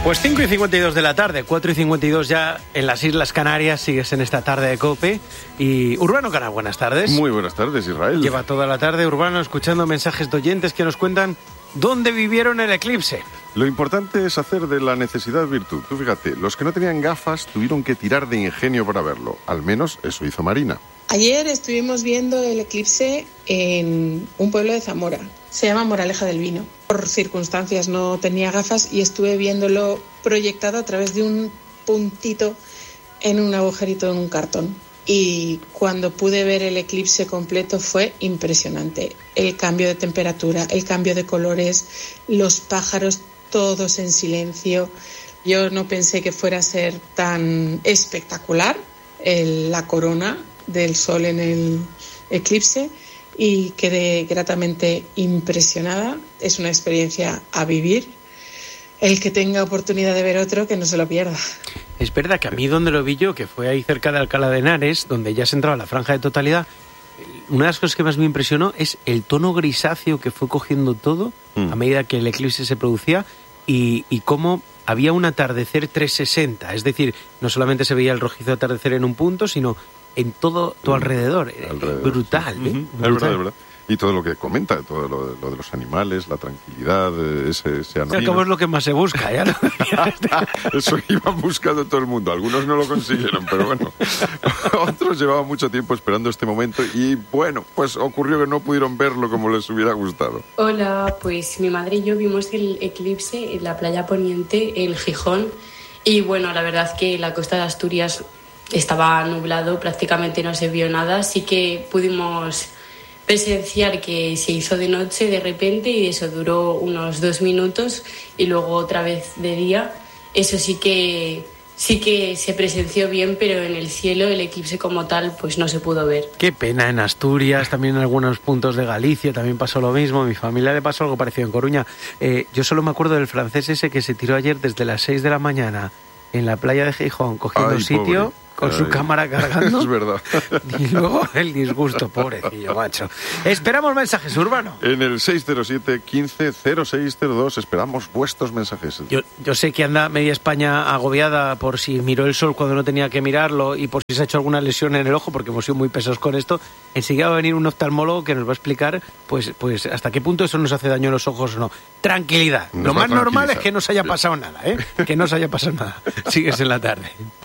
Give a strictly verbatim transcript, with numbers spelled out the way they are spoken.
Pues cinco y cincuenta y dos de la tarde, cuatro y cincuenta y dos ya en las Islas Canarias, sigues en esta tarde de COPE. Y Urbano Canal, buenas tardes. Muy buenas tardes, Israel. Lleva toda la tarde Urbano escuchando mensajes de oyentes que nos cuentan dónde vivieron el eclipse. Lo importante es hacer de la necesidad virtud. Tú fíjate, los que no tenían gafas tuvieron que tirar de ingenio para verlo. Al menos eso hizo Marina. Ayer estuvimos viendo el eclipse en un pueblo de Zamora. Se llama Moraleja del Vino. Por circunstancias no tenía gafas y estuve viéndolo proyectado a través de un puntito en un agujerito en un cartón. Y cuando pude ver el eclipse completo fue impresionante. El cambio de temperatura, el cambio de colores, los pájaros todos en silencio. Yo no pensé que fuera a ser tan espectacular el, la corona del sol en el eclipse y quedé gratamente impresionada. Es una experiencia a vivir. El que tenga oportunidad de ver otro, que no se lo pierda. Es verdad que a mí donde lo vi yo, que fue ahí cerca de Alcalá de Henares, donde ya se entraba la franja de totalidad, una de las cosas que más me impresionó es el tono grisáceo que fue cogiendo todo mm. a medida que el eclipse se producía y, y cómo había un atardecer trescientos sesenta. Es decir, no solamente se veía el rojizo atardecer en un punto, sino en todo tu alrededor. alrededor brutal, sí. ¿eh? Uh-huh. Brutal. Es verdad, es verdad. Y todo lo que comenta, todo lo, lo de los animales, la tranquilidad, ese, ese anodino. ¿Cómo es lo que más se busca? ¿Ya? Eso iba buscando todo el mundo. Algunos no lo consiguieron, pero bueno. Otros llevaban mucho tiempo esperando este momento y, bueno, pues ocurrió que no pudieron verlo como les hubiera gustado. Hola, pues mi madre y yo vimos el eclipse en la playa Poniente, en Gijón. Y, bueno, la verdad que la costa de Asturias estaba nublado, prácticamente no se vio nada, así que pudimos presenciar que se hizo de noche de repente y eso duró unos dos minutos y luego otra vez de día. Eso sí que sí que se presenció bien, pero en el cielo el eclipse como tal pues no se pudo ver. Qué pena, en Asturias, también en algunos puntos de Galicia también pasó lo mismo. A mi familia le pasó algo parecido en Coruña. Eh, yo solo me acuerdo del francés ese que se tiró ayer desde las seis de la mañana en la playa de Gijón cogiendo Ay, sitio... Pobre. Con Ay, su cámara cargando. Es verdad. Y luego el disgusto, pobrecillo, macho. Esperamos mensajes, Urbano. En el seis cero siete, quince, cero seis cero dos esperamos vuestros mensajes. Yo, yo sé que anda media España agobiada por si miró el sol cuando no tenía que mirarlo y por si se ha hecho alguna lesión en el ojo, porque hemos sido muy pesados con esto. Enseguida va a venir un oftalmólogo que nos va a explicar pues, pues hasta qué punto eso nos hace daño a los ojos o no. Tranquilidad. Nos Lo más normal es que no se haya pasado nada, ¿eh? Que no se haya pasado nada. Sigues en la tarde.